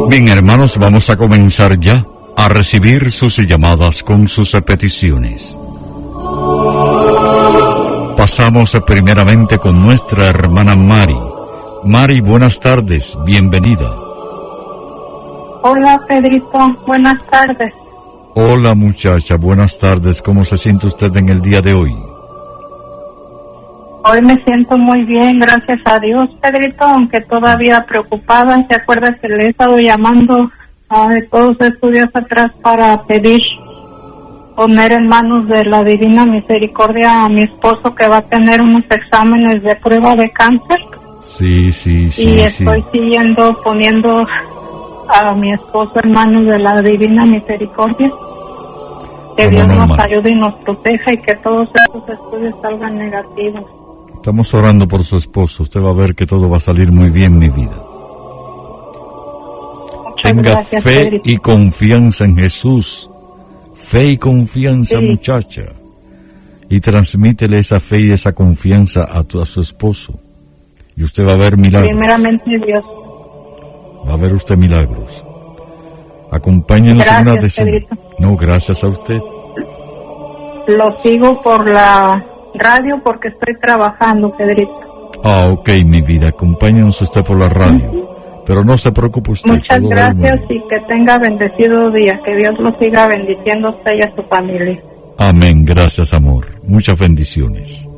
Bien, hermanos, vamos a comenzar ya a recibir sus llamadas con sus peticiones. Pasamos primeramente con nuestra hermana Mari. Mari, buenas tardes, bienvenida. Hola, Pedrito, buenas tardes. Hola, muchacha, buenas tardes. ¿Cómo se siente usted en el día de hoy? Hoy me siento muy bien, gracias a Dios, Pedrito, aunque todavía preocupada. ¿Se acuerda que le he estado llamando todos estos días atrás para pedir poner en manos de la Divina Misericordia a mi esposo, que va a tener unos exámenes de prueba de cáncer? Sí. Y estoy poniendo a mi esposo en manos de la Divina Misericordia. Que Dios nos ayude y nos proteja y que todos estos estudios salgan negativos. Estamos orando por su esposo. Usted va a ver que todo va a salir muy bien, mi vida. Tenga gracias, fe Pedrito. y confianza en Jesús. Fe y confianza, sí, muchacha. Y transmítele esa fe y esa confianza a su esposo. Y usted va a ver milagros. Primeramente Dios. Va a ver usted milagros. Acompáñenos en una decena. Pedrito. No, gracias a usted. Lo sigo por la radio porque estoy trabajando, Pedrito. Ok, mi vida. Acompáñenos usted por la radio. Pero no se preocupe usted. Muchas gracias y que tenga bendecido día. Que Dios lo siga bendiciendo a usted y a su familia. Amén. Gracias, amor. Muchas bendiciones.